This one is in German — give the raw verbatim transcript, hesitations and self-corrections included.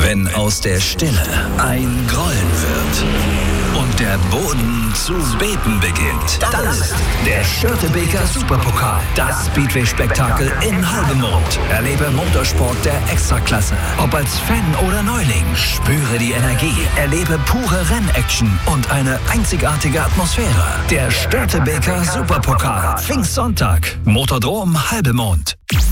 Wenn aus der Stille ein Grollen wird und der Boden zu beben beginnt, dann ist der Störtebeker Superpokal das Speedway-Spektakel in Halbemond. Erlebe Motorsport der Extraklasse. Ob als Fan oder Neuling, spüre die Energie, erlebe pure Rennaction und eine einzigartige Atmosphäre. Der Störtebeker Superpokal. Pfingstsonntag. Motordrom Halbemond.